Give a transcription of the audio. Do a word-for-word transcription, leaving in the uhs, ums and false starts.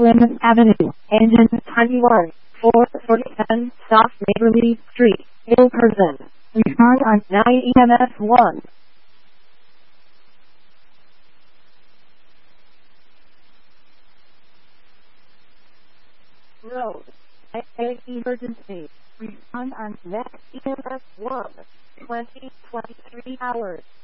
Plymouth Avenue, engine twenty-one, four forty-seven South Maberly Street, Hill Person. Respond on nine E M S one. Road. I A emergency. Respond on next E M S one. twenty, twenty-three hours.